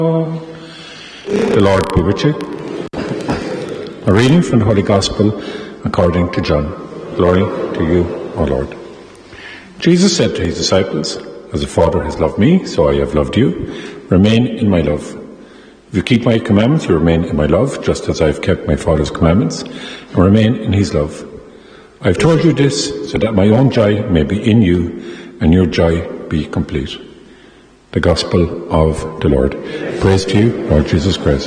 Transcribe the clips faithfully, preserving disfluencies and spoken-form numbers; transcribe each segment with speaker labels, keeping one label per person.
Speaker 1: The Lord be with you. A reading from the Holy Gospel according to John. Glory to you, O Lord. Jesus said to his disciples, "As the Father has loved me, so I have loved you. Remain in my love. If you keep my commandments, you remain in my love, just as I have kept my Father's commandments and remain in his love. I have told you this so that my own joy may be in you and your joy be complete." The Gospel of the Lord. Praise to you, Lord Jesus Christ.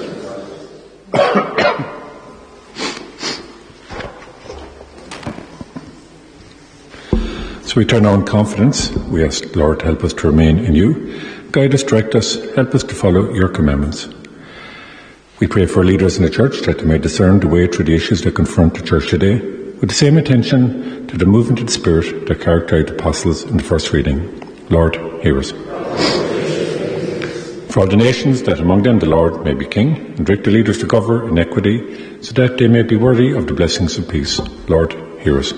Speaker 1: So we turn now in confidence. We ask, Lord, help us to remain in you. Guide us, direct us, help us to follow your commandments. We pray for leaders in the church that they may discern the way through the issues that confront the church today, with the same attention to the movement of the Spirit that characterized the apostles in the first reading. Lord, hear us. For all the nations, that among them the Lord may be king, and direct the leaders to govern in equity, so that they may be worthy of the blessings of peace. Lord, hear us.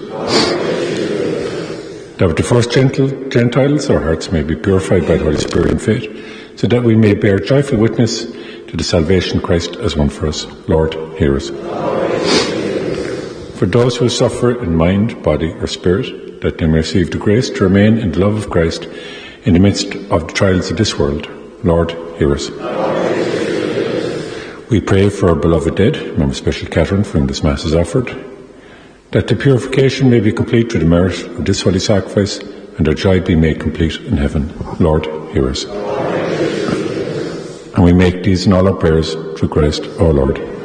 Speaker 1: That with the first gentle Gentiles our hearts may be purified by the Holy Spirit and faith, so that we may bear joyful witness to the salvation Christ has won for us. Lord, hear us. For those who suffer in mind, body or spirit, that they may receive the grace to remain in the love of Christ in the midst of the trials of this world. Lord, hear us. We pray for our beloved dead, remember especially Catherine, for whom this Mass is offered, that the purification may be complete through the merit of this holy sacrifice, and their joy be made complete in heaven. Lord, hear us. And we make these and all our prayers through Christ our Lord.